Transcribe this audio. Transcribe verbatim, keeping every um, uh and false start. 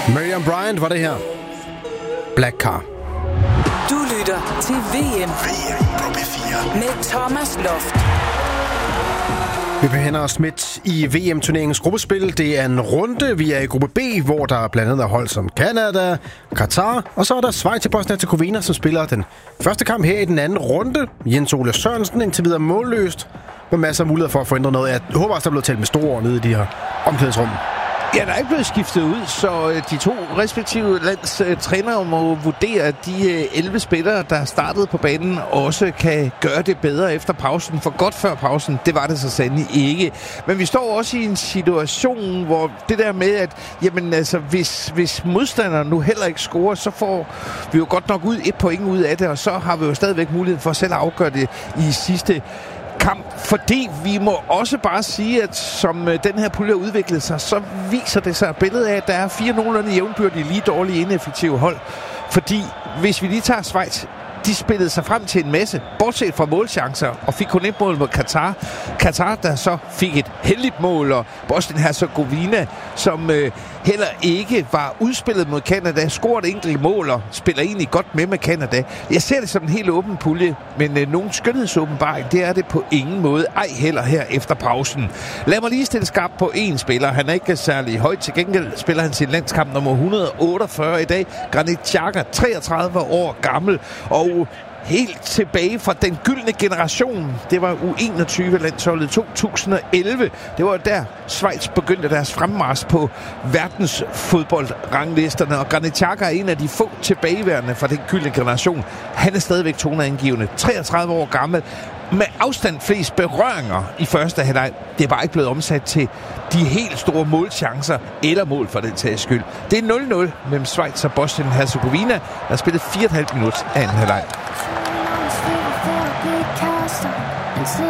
Miriam Bryant var det her. Black Car. Du lytter til V M. V M på P fire. Med Thomas Loft. Vi befinder os midt i V M-turneringens gruppespil. Det er en runde. Vi er i gruppe B, hvor der blandt andet er hold som Canada, Katar, og så er der Schweiz til Bosnien-Hercegovina, som spiller den første kamp her i den anden runde. Jens Ole Sørensen indtil videre målløst, med masser af muligheder for at forændre noget. Jeg håber også, der er blevet talt med store ord nede i de her omklædningsrum. Ja, der er ikke blevet skiftet ud, så de to respektive lands uh, trænere må vurdere, at de uh, elleve spillere, der startede på banen, også kan gøre det bedre efter pausen. For godt før pausen, det var det så sandelig ikke. Men vi står også i en situation, hvor det der med, at jamen, altså, hvis, hvis modstanderen nu heller ikke scorer, så får vi jo godt nok ud et point ud af det, og så har vi jo stadigvæk mulighed for selv at afgøre det i sidste kamp, fordi vi må også bare sige, at som den her pulje har udviklet sig, så viser det sig et billede af, at der er fire nogenlunde jævnbyrdige, lige dårlige, ineffektive hold. Fordi hvis vi lige tager Schweiz, de spillede sig frem til en masse, bortset fra målchancer, og fik kun et mål mod Katar. Katar, der så fik et heldigt mål, og Bosnien-Hercegovina, som øh, heller ikke var udspillet mod Canada, scorede et enkelt mål og spiller egentlig godt med med Canada. Jeg ser det som en helt åben pulje, men øh, nogen skønhedsåbenbaring, det er det på ingen måde. Ej heller her efter pausen. Lad mig lige stille skarpt på én spiller. Han er ikke særlig højt. Til gengæld spiller han sin landskamp nummer et hundrede og otteogfyrre i dag. Granit Xhaka, treogtredive år gammel, og helt tilbage fra den gyldne generation. Det var U enogtyve-landsholdet to tusind og elleve. Det var der Schweiz begyndte deres fremmarch på verdensfodboldranglisterne, og Granit Xhaka er en af de få tilbageværende fra den gyldne generation. Han er stadigvæk toneangivende. treogtredive år gammel. Med afstand flest berøringer i første halvleg. Det er bare ikke blevet omsat til de helt store målchancer eller mål for den sags skyld. Det er nul nul mellem Schweiz og Bosnien-Hercegovina, der har spillet fire komma fem minutter af anden halvleg.